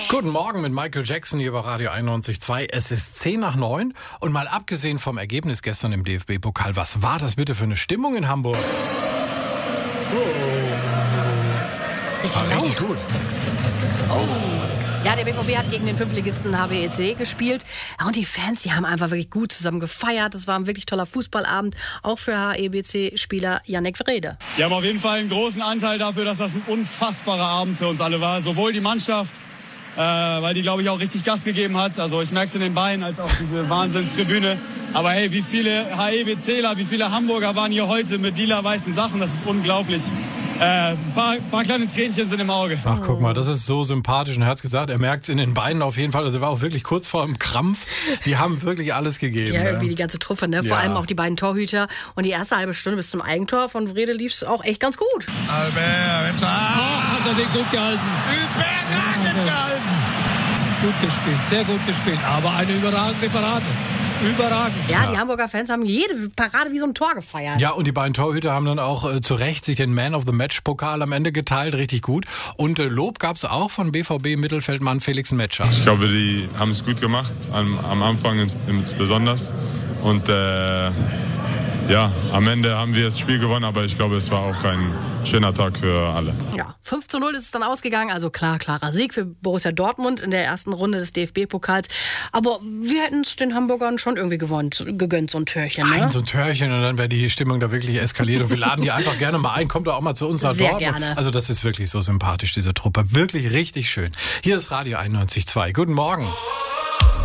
Guten Morgen mit Michael Jackson hier bei Radio 91.2. Es ist 10:09 und mal abgesehen vom Ergebnis gestern im DFB-Pokal, was war das bitte für eine Stimmung in Hamburg? Richtig gut. Ja, der BVB hat gegen den Fünftligisten HBEC gespielt. Und die Fans, die haben einfach wirklich gut zusammen gefeiert. Das war ein wirklich toller Fußballabend, auch für HEBC-Spieler Yannick Wrede. Die haben auf jeden Fall einen großen Anteil dafür, dass das ein unfassbarer Abend für uns alle war. Sowohl die Mannschaft, weil die, glaube ich, auch richtig Gas gegeben hat. Also ich merke es in den Beinen, als auch diese Wahnsinnstribüne. Aber hey, wie viele HEBCler, wie viele Hamburger waren hier heute mit lila-weißen Sachen? Das ist unglaublich. Ein paar kleine Tränchen sind im Auge. Ach, guck mal, das ist so sympathisch. Und er hat gesagt, er merkt es in den Beinen auf jeden Fall. Also er war auch wirklich kurz vor dem Krampf. Die haben wirklich alles gegeben. Ja, irgendwie die ganze Truppe, ne? Vor allem auch die beiden Torhüter. Und die erste halbe Stunde bis zum Eigentor von Wrede lief es auch echt ganz gut. Albert, hat er den gut gehalten. Überragend gehalten. Gut gespielt, sehr gut gespielt. Aber eine überragende Parade. Überragend. Ja, die Hamburger Fans haben jede Parade wie so ein Tor gefeiert. Ja, und die beiden Torhüter haben dann auch zu Recht sich den Man of the Match-Pokal am Ende geteilt. Richtig gut. Und Lob gab es auch von BVB-Mittelfeldmann Felix Metscher. Ich glaube, die haben es gut gemacht, am Anfang insbesondere. Und am Ende haben wir das Spiel gewonnen, aber ich glaube, es war auch ein schöner Tag für alle. Ja, 5:0 ist es dann ausgegangen, also klarer Sieg für Borussia Dortmund in der ersten Runde des DFB-Pokals. Aber wir hätten es den Hamburgern schon irgendwie gegönnt, so ein Törchen. Ne? So ein Törchen und dann wäre die Stimmung da wirklich eskaliert. Und wir laden die einfach gerne mal ein. Kommt doch auch mal zu uns nach Sehr Dortmund. gerne. Also das ist wirklich so sympathisch, diese Truppe. Wirklich richtig schön. Hier ist Radio 91.2. Guten Morgen.